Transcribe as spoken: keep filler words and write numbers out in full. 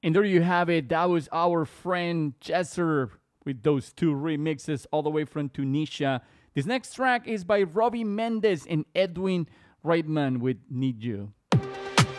And there you have it. That was our friend Jesser with those two remixes all the way from Tunisia. This next track is by Robbie Mendes and Edwin Reitman with Need You.